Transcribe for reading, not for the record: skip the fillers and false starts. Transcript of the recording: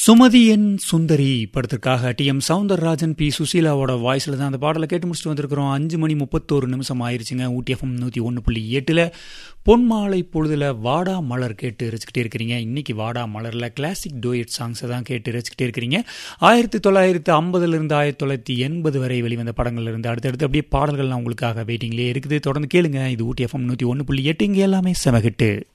சுமதியின் சுந்தரி படத்திற்காக TM. Soundararajan, B. சுசீலாவோட வாய்ஸில் தான் அந்த பாடலை கேட்டு முடிச்சுட்டு வந்திருக்கிறோம். 5:31 ஆயிடுச்சுங்க. ஊட்டி எஃப்எம் 101.8 பொன்மாலை பொழுதுல வாடா மலர் கேட்டு ரசிக்கிட்டே இருக்கிறீங்க. இன்னைக்கு வாடா மலரில் கிளாசிக் டூயட் சாங்ஸை தான் கேட்டு ரசிக்கிட்டே இருக்கிறீங்க. 1950 1980 வரை வெளிவந்த படங்கள்ல இருந்து அடுத்தடுத்து அப்படியே பாடல்கள்லாம் உங்களுக்காக வெயிட்டிங்லேயே இருக்குது. தொடர்ந்து கேளுங்க. இது ஊட்டி எஃப்எம் 101.8, இங்கே எல்லாமே செமகிட்டு.